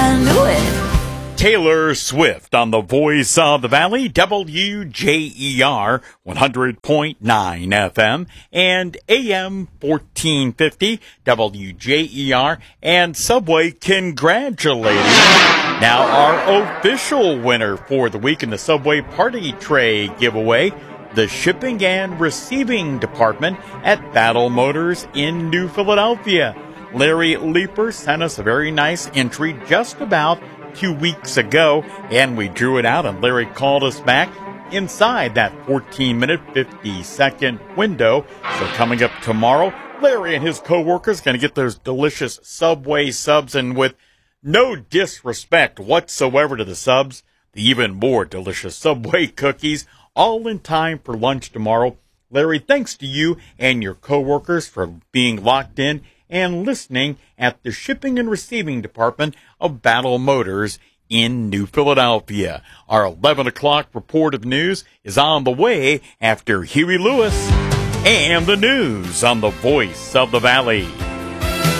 I knew it. Taylor Swift on the Voice of the Valley, WJER 100.9 FM and AM 1450, WJER, and Subway congratulating now our official winner for the week in the Subway Party Tray giveaway, the Shipping and Receiving Department at Battle Motors in New Philadelphia. Larry Leeper sent us a very nice entry just about 2 weeks ago, and we drew it out, and Larry called us back inside that 14-minute, 50-second window. So coming up tomorrow, Larry and his co-workers going to get those delicious Subway subs, and with no disrespect whatsoever to the subs, the even more delicious Subway cookies, all in time for lunch tomorrow. Larry, thanks to you and your co-workers for being locked in and listening at the Shipping and Receiving Department of Battle Motors in New Philadelphia. Our 11 o'clock report of news is on the way after Huey Lewis and the news on the Voice of the Valley.